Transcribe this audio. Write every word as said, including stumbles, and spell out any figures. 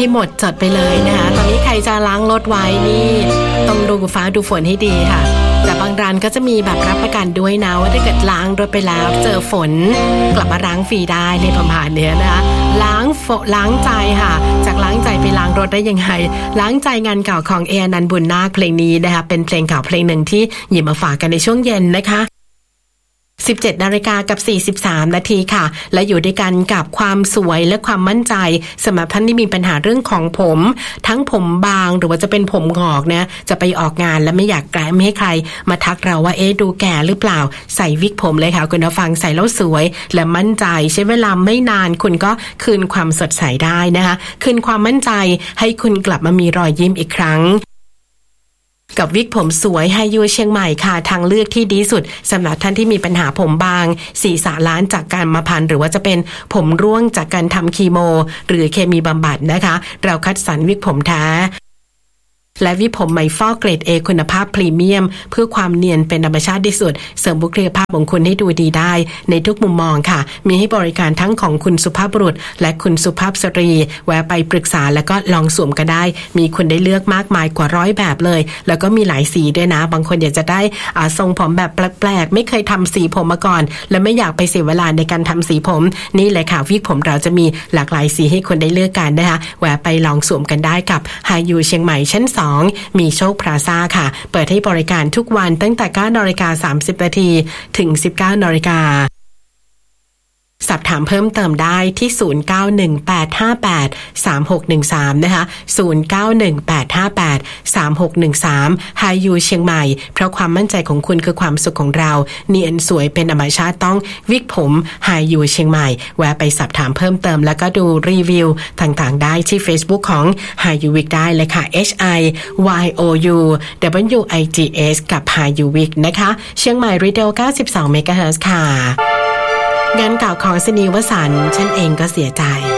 หมดจดไปเลยนะคะตอนนี้ใครจะล้างรถไว้นี่ต้องดูฟ้าดูฝนให้ดีค่ะแต่บางร้านก็จะมีแบบรับประกันด้วยนะว่าถ้าเกิดล้างรถไปแล้วเจอฝนกลับมาล้างฟรีได้ในประมาณนี้นะคะล้างฝนล้างใจค่ะจากล้างใจไปล้างรถได้ยังไงล้างใจงานเก่าของเอนันต์บุญนาคเพลงนี้นะคะเป็นเพลงเก่าเพลงหนึ่งที่หยิบมาฝากกันในช่วงเย็นนะคะสิบเจ็ดนาฬิกากับสี่สิบสามนาทีค่ะและอยู่ด้วยกันกับความสวยและความมั่นใจสำหรับท่านที่มีปัญหาเรื่องของผมทั้งผมบางหรือว่าจะเป็นผมงอกนะจะไปออกงานและไม่อยากแกล้ไม่ให้ใครมาทักเราว่าเอ๊ะดูแก่หรือเปล่าใส่วิกผมเลยค่ะคุณผู้ฟังใส่แล้วสวยและมั่นใจใช้เวลาไม่นานคุณก็คืนความสดใสได้นะคะคืนความมั่นใจให้คุณกลับมามีรอยยิ้มอีกครั้งกับวิกผมสวยไฮยูเชียงใหม่ค่ะทางเลือกที่ดีสุดสำหรับท่านที่มีปัญหาผมบางศีรษะล้านจากการมาพันหรือว่าจะเป็นผมร่วงจากการทำคีโมหรือเคมีบำบัดนะคะเราคัดสรรวิกผมแท้และวิกผมไมฟอกเกรด A คุณภาพพรีเมียมเพื่อความเนียนเป็นธรรมชาติที่สุดเสริมบุคลิกภาพของคุณให้ดูดีได้ในทุกมุมมองค่ะมีให้บริการทั้งของคุณสุภาพบุรุษและคุณสุภาพสตรีแวะไปปรึกษาแล้วก็ลองสวมก็ได้มีคุณได้เลือกมากมายกว่าร้อยแบบเลยแล้วก็มีหลายสีด้วยนะบางคนอยากจะได้อ่าทรงผมแบบแปลกๆไม่เคยทำสีผมมาก่อนและไม่อยากไปเสียเวลาในการทำสีผมนี่เลยค่ะวิกผมเราจะมีหลากหลายสีให้คุณได้เลือกกันนะคะแวะไปลองสวมกันได้กับไฮยูเชียงใหม่ชั้นสองมีโชคพลาซ่าค่ะเปิดให้บริการทุกวันตั้งแต่ เก้านาฬิกาสามสิบนาทีถึง สิบเก้านาฬิกาสอบถามเพิ่มเติมได้ที่ศูนย์ เก้า หนึ่ง แปด ห้า แปด สาม หก หนึ่ง สามนะคะศูนย์ เก้า หนึ่ง แปด ห้า แปด สาม หก หนึ่ง สามไฮยูเชียงใหม่เพราะความมั่นใจของคุณคือความสุขของเราเนียนสวยเป็นธรรมชาติต้องวิกผมไฮยูเชียงใหม่แวะไปสอบถามเพิ่มเติมแล้วก็ดูรีวิวต่างๆได้ที่ Facebook ของ Hayu Wig ได้เลยค่ะ H I Y O U W I G S กับ Hayu Wig นะคะเชียงใหม่รีเดลเก้าสิบสองเมกะเฮิรตซ์ค่ะงานเก่าของซินีวสันต์ฉันเองก็เสียใจ